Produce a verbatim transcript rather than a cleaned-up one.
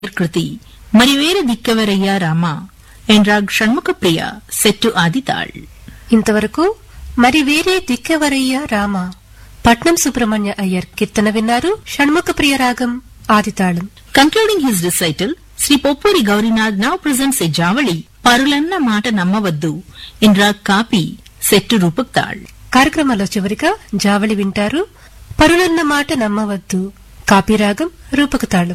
కృతి మరివేరు దిక్కవరయ్యా Rama ఎండ్రాగ్ Shanmukhapriya set ఆదితాళ్. ఇంతవరకు మరి వేరే దిక్కెవరయ్యా రామ పట్నం సుబ్రహ్మణ్య అయ్యర్ కీర్తన విన్నారు. షణ్ముఖప్రియ రాగం ఆదితాళం. Concluding his recital, Sri Poppuri Gaurinath now presents a javali పరులన్న మాట నమ్మవద్దు in rag copy set Rupak తాళ్. కార్యక్రమంలో చివరిగా జావళి వింటారు. పరులన్న మాట నమ్మవద్దు కాపీ రాగం రూపక తాళం.